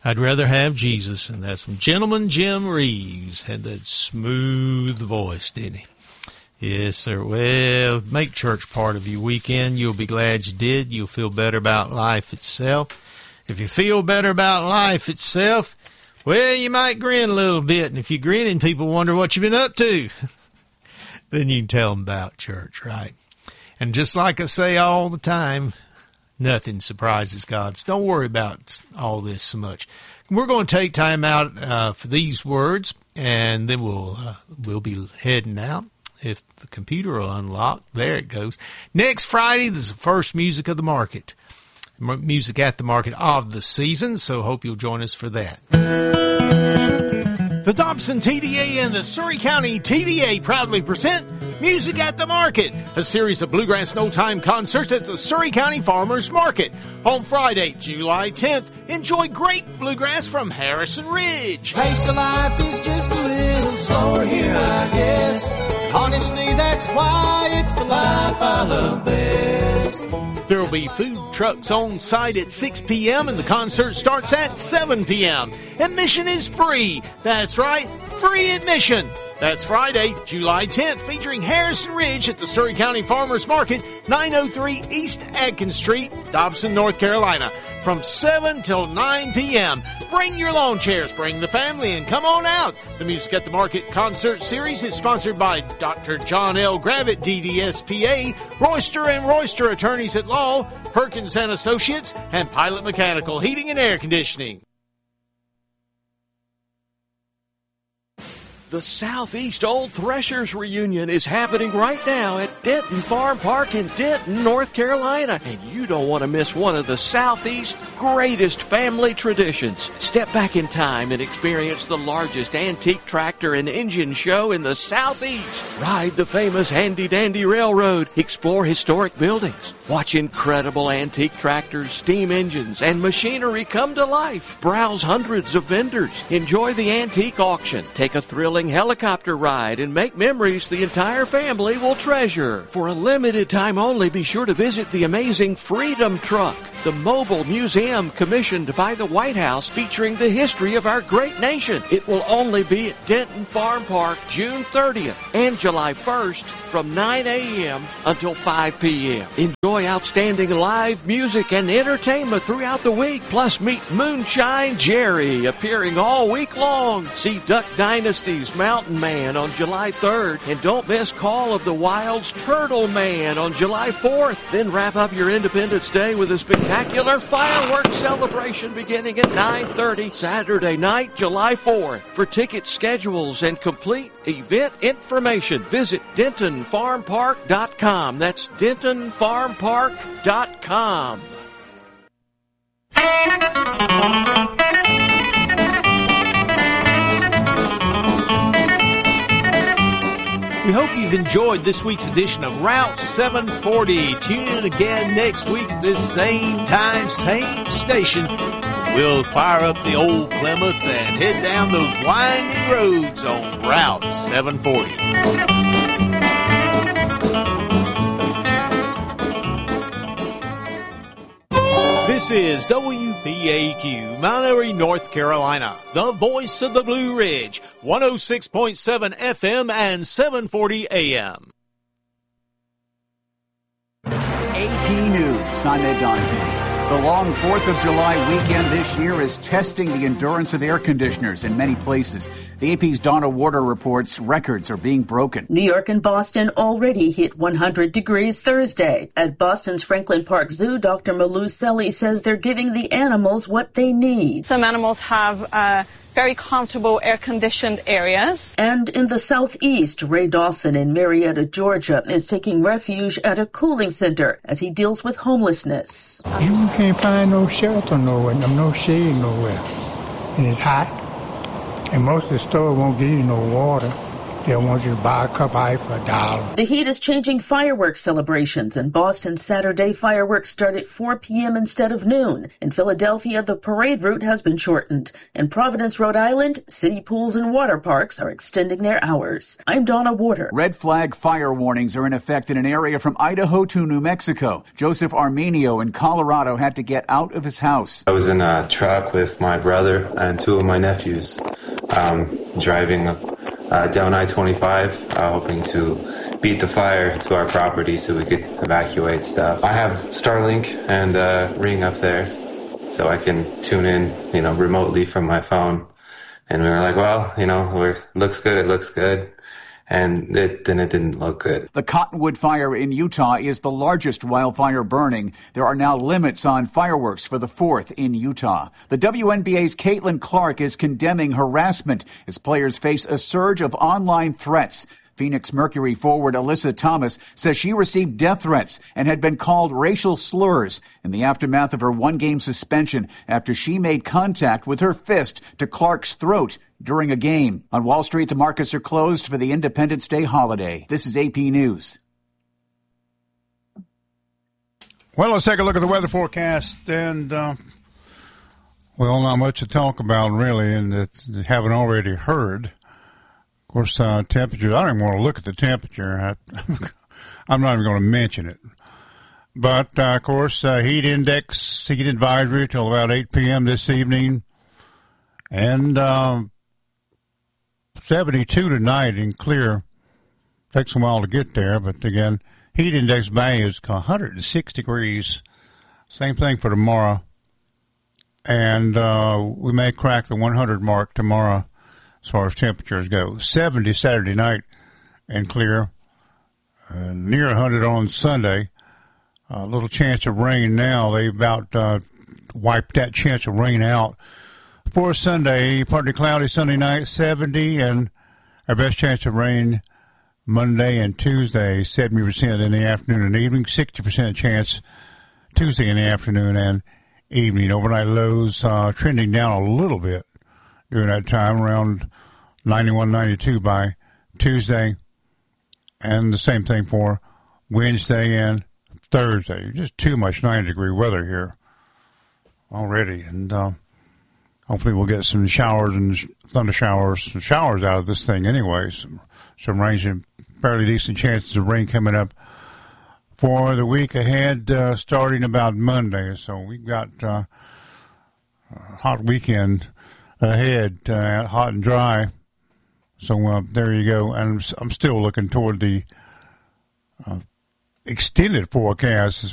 I'd rather have Jesus, and that's from Gentleman Jim Reeves. Had that smooth voice, didn't he? Yes, sir. Well, make church part of your weekend. You'll be glad you did. You'll feel better about life itself. If you feel better about life itself, well, you might grin a little bit. And if you're grinning, people wonder what you've been up to. Then you can tell them about church, right? And just like I say all the time, nothing surprises God. So don't worry about all this so much. We're going to take time out for these words, and then we'll be heading out. If the computer will unlock, there it goes. Next Friday, this is the first Music of the Market. Music at the Market of the season, so hope you'll join us for that. The Dobson TDA and the Surry County TDA proudly present Music at the Market, a series of bluegrass and old-time concerts at the Surry County Farmers Market. On Friday, July 10th, enjoy great bluegrass from Harrison Ridge. Pace of life is just a little slower here, I guess. Honestly, that's why it's the life I love best. There will be food trucks on site at 6 p.m. and the concert starts at 7 p.m. Admission is free. That's right, free admission. That's Friday, July 10th, featuring Harrison Ridge at the Surry County Farmers Market, 903 East Adkins Street, Dobson, North Carolina, from 7 till 9 p.m. Bring your lawn chairs, bring the family, and come on out. The Music at the Market concert series is sponsored by Dr. John L. Gravitt, DDSPA, Royster & Royster Attorneys at Law, Perkins & Associates, and Pilot Mechanical Heating and Air Conditioning. The Southeast Old Threshers Reunion is happening right now at Denton Farm Park in Denton, North Carolina. And you don't want to miss one of the Southeast's greatest family traditions. Step back in time and experience the largest antique tractor and engine show in the Southeast. Ride the famous Handy Dandy Railroad. Explore historic buildings. Watch incredible antique tractors, steam engines, and machinery come to life. Browse hundreds of vendors. Enjoy the antique auction. Take a thrilling helicopter ride and make memories the entire family will treasure. For a limited time only, be sure to visit the amazing Freedom Truck, the mobile museum commissioned by the White House featuring the history of our great nation. It will only be at Denton Farm Park June 30th and July 1st from 9 a.m. until 5 p.m. Enjoy outstanding live music and entertainment throughout the week. Plus, meet Moonshine Jerry, appearing all week long. See Duck Dynasty's Mountain Man on July 3rd. And don't miss Call of the Wild's Turtle Man on July 4th. Then wrap up your Independence Day with a spectacular fireworks celebration beginning at 9:30 Saturday night, July 4th. For ticket schedules and complete event information, visit DentonFarmPark.com. That's DentonFarmPark.com. We hope you've enjoyed this week's edition of Route 740. Tune in again next week at this same time, same station. We'll fire up the old Plymouth and head down those winding roads on Route 740. This is WBAQ, Mount Airy, North Carolina, the voice of the Blue Ridge, 106.7 FM and 740 AM. AP News, I'm Ed Donahue. The long 4th of July weekend this year is testing the endurance of air conditioners in many places. The AP's Donna Warder reports records are being broken. New York and Boston already hit 100 degrees Thursday. At Boston's Franklin Park Zoo, Dr. Malou Selly says they're giving the animals what they need. Some animals have very comfortable air-conditioned areas. And in the southeast, Ray Dawson in Marietta, Georgia, is taking refuge at a cooling center as he deals with homelessness. You can't find no shelter nowhere, no shade nowhere. And it's hot. And most of the stores won't give you no water. They want you to buy a cup of ice for $1. The heat is changing fireworks celebrations. In Boston, Saturday fireworks start at 4 p.m. instead of noon. In Philadelphia, the parade route has been shortened. In Providence, Rhode Island, city pools and water parks are extending their hours. I'm Donna Warder. Red flag fire warnings are in effect in an area from Idaho to New Mexico. Joseph Armenio in Colorado had to get out of his house. I was in a truck with my brother and two of my nephews, driving down I-25, hoping to beat the fire to our property so we could evacuate stuff. I have Starlink and Ring up there, so I can tune in, remotely from my phone. And we were like, well, it looks good. And then it didn't look good. The Cottonwood Fire in Utah is the largest wildfire burning. There are now limits on fireworks for the 4th in Utah. The WNBA's Caitlin Clark is condemning harassment as players face a surge of online threats. Phoenix Mercury forward Alyssa Thomas says she received death threats and had been called racial slurs in the aftermath of her one-game suspension after she made contact with her fist to Clark's throat during a game. On Wall Street, the markets are closed for the Independence Day holiday. This is AP News. Well, let's take a look at the weather forecast. And, not much to talk about, really, and that you haven't already heard. Of course, temperature, I don't even want to look at the temperature. I'm not even going to mention it. But, of course, heat advisory till about 8 p.m. this evening. And 72 tonight and clear. Takes a while to get there, but again, heat index value is 106 degrees. Same thing for tomorrow. And we may crack the 100 mark tomorrow as far as temperatures go. 70 Saturday night and clear. Near 100 on Sunday. A little chance of rain now. They about wiped that chance of rain out. For Sunday, partly cloudy Sunday night, 70, and our best chance of rain Monday and Tuesday, 70% in the afternoon and evening, 60% chance Tuesday in the afternoon and evening. Overnight lows trending down a little bit during that time, around 91, 92 by Tuesday. And the same thing for Wednesday and Thursday. Just too much 90-degree weather here already. And hopefully we'll get some showers and thunder showers, some showers out of this thing anyway. Some rain, some fairly decent chances of rain coming up for the week ahead, starting about Monday. So we've got a hot weekend ahead, hot and dry. So there you go. And I'm still looking toward the extended forecast